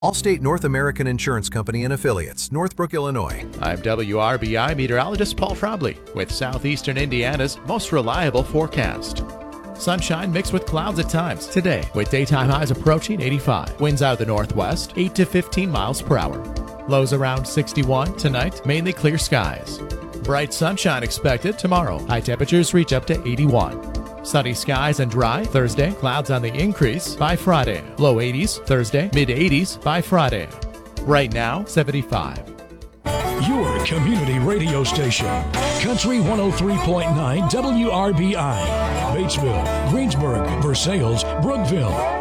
Allstate North American Insurance Company and Affiliates, Northbrook, Illinois. I'm WRBI meteorologist Paul Trombley with southeastern Indiana's most reliable forecast. Sunshine mixed with clouds at times today, with daytime highs approaching 85. Winds out of the northwest, 8 to 15 miles per hour. Lows around 61 tonight, mainly clear skies. Bright sunshine expected tomorrow. High temperatures reach up to 81. Sunny skies and dry Thursday. Clouds on the increase by Friday. Low 80s Thursday. Mid 80s by Friday. Right now, 75. Your community radio station. Country 103.9 WRBI. Batesville, Greensburg, Versailles, Brookville.